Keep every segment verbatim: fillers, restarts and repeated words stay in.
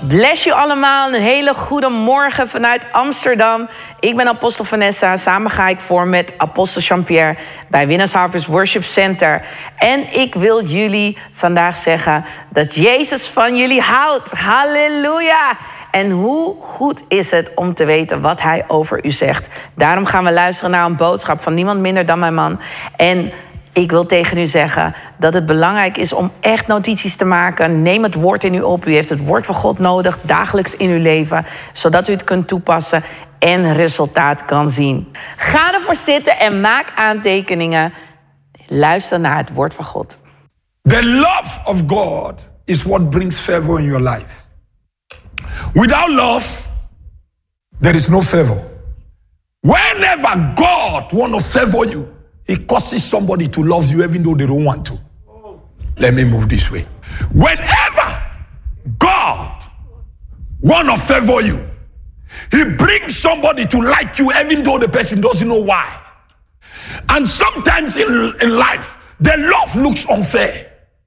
bless you allemaal. Een hele goede morgen vanuit Amsterdam. Ik ben Apostel Vanessa. Samen ga ik voor met Apostel Jean-Pierre bij Winners Harvest Worship Center. En ik wil jullie vandaag zeggen dat Jezus van jullie houdt. Halleluja! En hoe goed is het om te weten wat hij over u zegt. Daarom gaan we luisteren naar een boodschap van niemand minder dan mijn man. En ik wil tegen u zeggen dat het belangrijk is om echt notities te maken. Neem het woord in u op. U heeft het woord van God nodig dagelijks in uw leven, zodat u het kunt toepassen en resultaat kan zien. Ga ervoor zitten en maak aantekeningen. Luister naar het woord van God. The love of God is what brings favor in your life. Without love, there is no favor. Whenever God wants to favor you, He causes somebody to love you even though they don't want to. Let me move this way. Whenever God wants to favor you, He brings somebody to like you even though the person doesn't know why. And sometimes in, in life, the love looks unfair.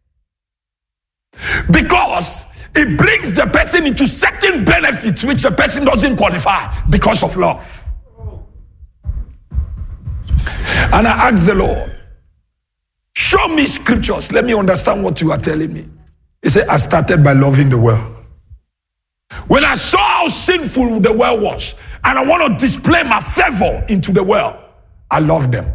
Because it brings the person into certain benefits which the person doesn't qualify because of love. And I asked the Lord, show me scriptures. Let me understand what you are telling me. He said, I started by loving the world. When I saw how sinful the world was, and I want to display my favor into the world, I love them.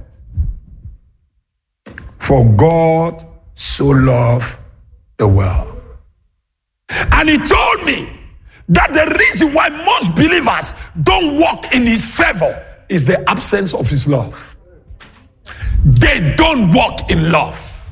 For God so loved the world. And He told me that the reason why most believers don't walk in His favor is the absence of His love. They don't walk in love.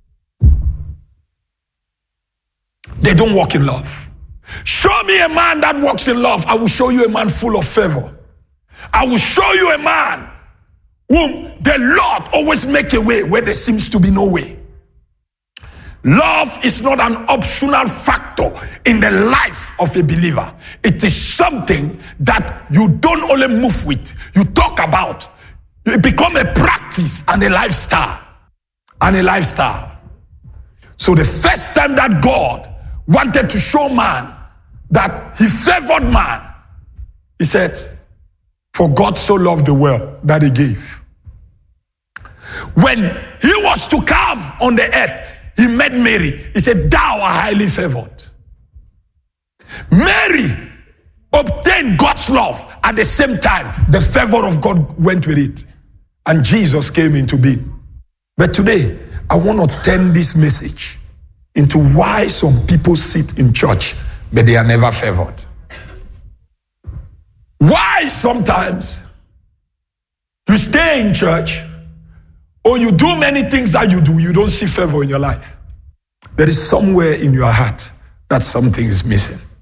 They don't walk in love. Show me a man that walks in love. I will show you a man full of favor. I will show you a man whom the Lord always make a way where there seems to be no way. Love is not an optional factor in the life of a believer. It is something that you don't only move with, you talk about. It become a practice and a lifestyle. And a lifestyle. So the first time that God wanted to show man that He favored man, He said, for God so loved the world that He gave. When He was to come on the earth, He met Mary. He said, thou art highly favored. Mary obtained God's love. At the same time, the favor of God went with it. And Jesus came into being. But today, I want to turn this message into why some people sit in church, but they are never favored. Why sometimes you stay in church, or you do many things that you do, you don't see favor in your life. There is somewhere in your heart that something is missing.